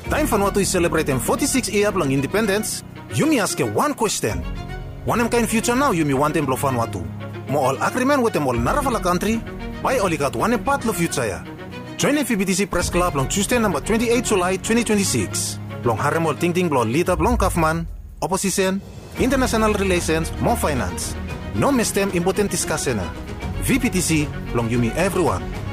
Time Vanuatu is celebrating 46 years long independence. You me ask one question. One kind future now you me want them blow Vanuatu. Mo all agreement with them all Naravala country. Why only got one part of future ya? Join FBTC Press Club on Tuesday number 28 July 2026. Long Haremol Ting Blon Leader Blon Kaufman, Opposition, International Relations, More Finance. No miss them important discussion. VPTC, long you me everyone.